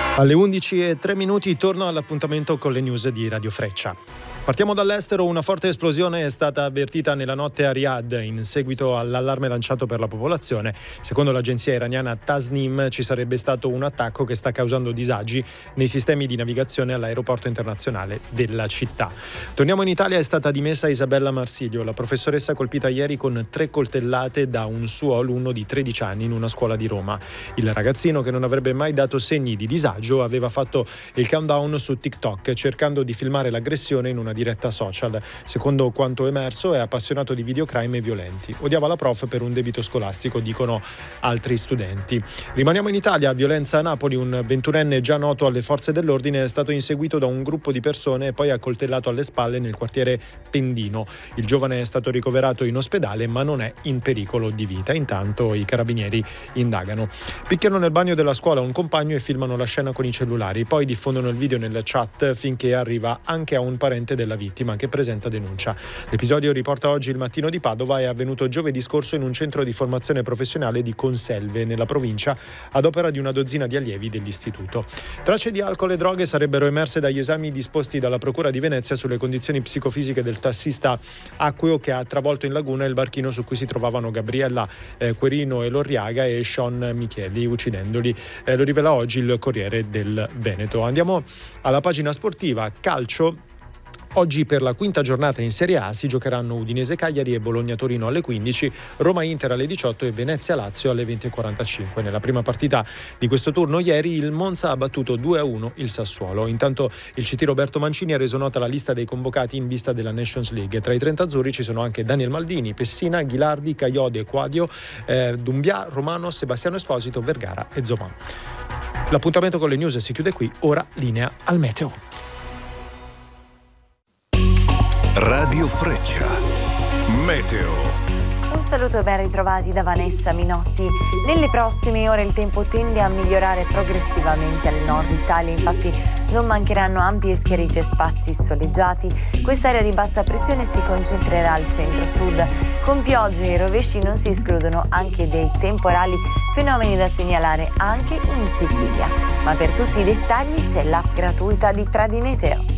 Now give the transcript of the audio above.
Alle 11:03 torno all'appuntamento con le news di Radio Freccia. Partiamo dall'estero. Una forte esplosione è stata avvertita nella notte a Riyadh in seguito all'allarme lanciato per la popolazione. Secondo l'agenzia iraniana Tasnim ci sarebbe stato un attacco che sta causando disagi nei sistemi di navigazione all'aeroporto internazionale della città. Torniamo in Italia. È stata dimessa Isabella Marsilio, la professoressa colpita ieri con 3 coltellate da un suo alunno di 13 anni in una scuola di Roma. Il ragazzino, che non avrebbe mai dato segni di disagio, aveva fatto il countdown su TikTok cercando di filmare l'aggressione in una diretta social. Secondo quanto emerso, è appassionato di videocrime e violenti. Odiava la prof per un debito scolastico, dicono altri studenti. Rimaniamo in Italia. Violenza a Napoli. Un 21enne già noto alle forze dell'ordine è stato inseguito da un gruppo di persone e poi accoltellato alle spalle nel quartiere Pendino. Il giovane è stato ricoverato in ospedale ma non è in pericolo di vita. Intanto i carabinieri indagano. Picchiano nel bagno della scuola un compagno e filmano la scena con i cellulari. Poi diffondono il video nella chat finché arriva anche a un parente della vittima che presenta denuncia. L'episodio, riporta oggi il Mattino di Padova, è avvenuto giovedì scorso in un centro di formazione professionale di Conselve, nella provincia, ad opera di una dozzina di allievi dell'istituto. Tracce di alcol e droghe sarebbero emerse dagli esami disposti dalla Procura di Venezia sulle condizioni psicofisiche del tassista acqueo che ha travolto in laguna il barchino su cui si trovavano Gabriella Querino e Lorriaga e Sean Micheli, uccidendoli. Lo rivela oggi il Corriere del Veneto. Andiamo alla pagina sportiva. Calcio. Oggi per la quinta giornata in Serie A si giocheranno Udinese Cagliari e Bologna Torino alle 15, Roma Inter alle 18 e Venezia Lazio alle 20:45. Nella prima partita di questo turno ieri il Monza ha battuto 2-1 il Sassuolo. Intanto il CT Roberto Mancini ha reso nota la lista dei convocati in vista della Nations League. Tra i 30 azzurri ci sono anche Daniel Maldini, Pessina, Ghilardi, Caiode, Quadio, Dumbia, Romano, Sebastiano Esposito, Vergara e Zoman. L'appuntamento con le news si chiude qui. Ora linea al meteo. Radio Freccia. Meteo. Un saluto e ben ritrovati da Vanessa Minotti. Nelle prossime ore il tempo tende a migliorare progressivamente al nord Italia, infatti non mancheranno ampi e schiariti spazi soleggiati. Quest'area di bassa pressione si concentrerà al centro-sud. Con piogge e rovesci non si escludono anche dei temporali, fenomeni da segnalare anche in Sicilia. Ma per tutti i dettagli c'è l'app gratuita di Tradimeteo.